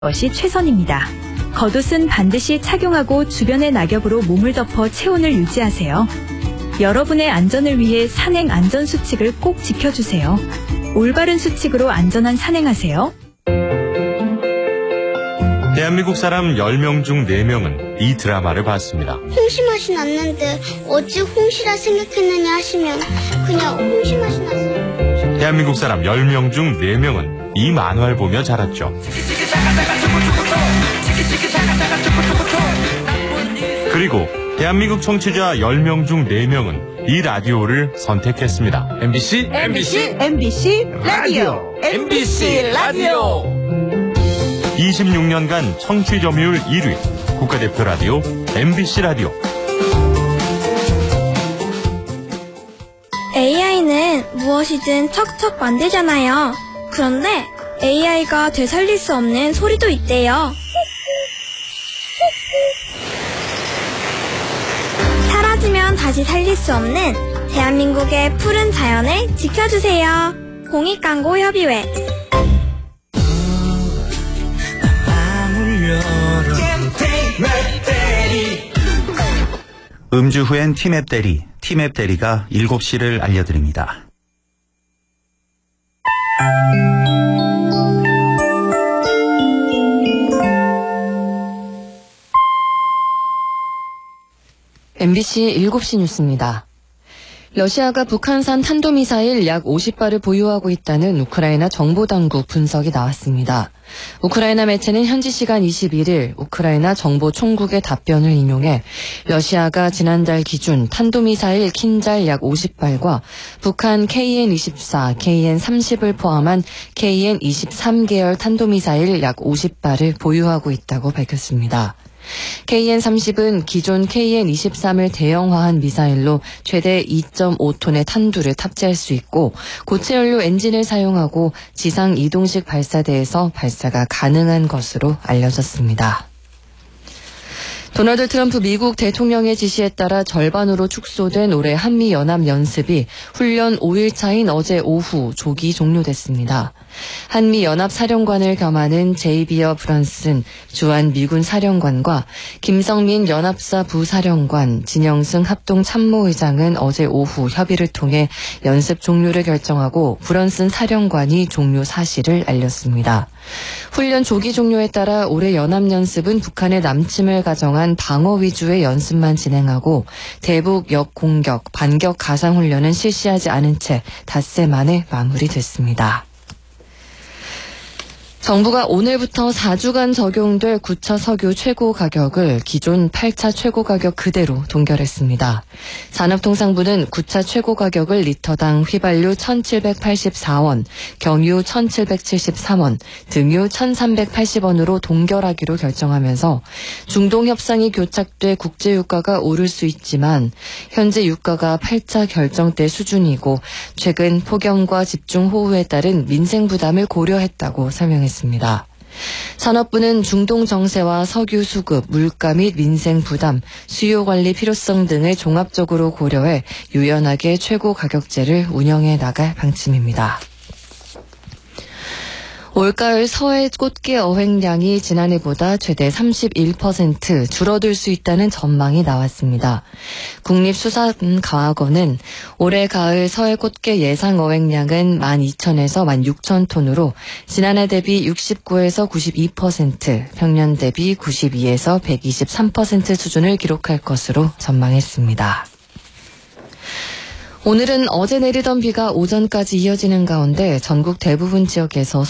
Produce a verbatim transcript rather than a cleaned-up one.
것이 최선입니다. 겉옷은 반드시 착용하고 주변의 낙엽으로 몸을 덮어 체온을 유지하세요. 여러분의 안전을 위해 산행 안전 수칙을 꼭 지켜주세요. 올바른 수칙으로 안전한 산행하세요. 대한민국 사람 열 명 중 네 명은 이 드라마를 봤습니다. 홍시 맛이 났는데 어찌 홍시라 생각했느냐 하시면 그냥 홍시 맛이 났어요. 대한민국 사람 열 명 중 네 명은 이 만화를 보며 자랐죠. 그리고 대한민국 청취자 열 명 중 네 명은 이 라디오를 선택했습니다. 엠비씨 엠비씨 엠비씨 라디오 엠비씨 라디오 이십육 년간 청취 점유율 일 위 국가대표 라디오 엠비씨 라디오. 에이아이는 무엇이든 척척 만들잖아요. 그런데 에이아이가 되살릴 수 없는 소리도 있대요. 사라지면 다시 살릴 수 없는 대한민국의 푸른 자연을 지켜주세요. 공익광고협의회. 음주 후엔 티맵 대리, 티맵 대리가 일곱 시를 알려드립니다. 엠비씨 일곱 시 뉴스입니다. 러시아가 북한산 탄도미사일 약 오십 발을 보유하고 있다는 우크라이나 정보당국 분석이 나왔습니다. 우크라이나 매체는 현지 시간 이십일 일 우크라이나 정보총국의 답변을 인용해 러시아가 지난달 기준 탄도미사일 킨잘 약 오십 발과 북한 케이엔 이십사, 케이엔 삼십을 포함한 케이엔 이십삼 계열 탄도미사일 약 오십 발을 보유하고 있다고 밝혔습니다. 케이엔 삼십은 기존 케이엔 이십삼을 대형화한 미사일로 최대 이 점 오 톤의 탄두를 탑재할 수 있고 고체연료 엔진을 사용하고 지상 이동식 발사대에서 발사가 가능한 것으로 알려졌습니다. 도널드 트럼프 미국 대통령의 지시에 따라 절반으로 축소된 올해 한미연합연습이 훈련 오 일 차인 어제 오후 조기 종료됐습니다. 한미연합사령관을 겸하는 제이비어 브런슨 주한 미군 사령관과 김성민 연합사 부사령관, 진영승 합동참모의장은 어제 오후 협의를 통해 연습 종료를 결정하고 브런슨 사령관이 종료 사실을 알렸습니다. 훈련 조기 종료에 따라 올해 연합연습은 북한의 남침을 가정한 방어 위주의 연습만 진행하고 대북 역공격, 반격 가상훈련은 실시하지 않은 채 닷새 만에 마무리됐습니다. 정부가 오늘부터 사 주간 적용될 구 차 석유 최고 가격을 기존 팔 차 최고 가격 그대로 동결했습니다. 산업통상부는 구 차 최고 가격을 리터당 휘발유 천칠백팔십사 원, 경유 천칠백칠십삼 원, 등유 천삼백팔십 원으로 동결하기로 결정하면서 중동 협상이 교착돼 국제유가가 오를 수 있지만 현재 유가가 팔 차 결정 때 수준이고 최근 폭염과 집중호우에 따른 민생 부담을 고려했다고 설명했습니다. 있습니다. 산업부는 중동 정세와 석유 수급, 물가 및 민생 부담, 수요 관리 필요성 등을 종합적으로 고려해 유연하게 최고 가격제를 운영해 나갈 방침입니다. 올가을 서해 꽃게 어획량이 지난해보다 최대 삼십일 퍼센트 줄어들 수 있다는 전망이 나왔습니다. 국립수산과학원은 올해 가을 서해 꽃게 예상 어획량은 만 이천에서 만 육천 톤으로 지난해 대비 육십구에서 구십이 퍼센트, 평년 대비 구십이에서 백이십삼 퍼센트 수준을 기록할 것으로 전망했습니다. 오늘은 어제 내리던 비가 오전까지 이어지는 가운데 전국 대부분 지역에서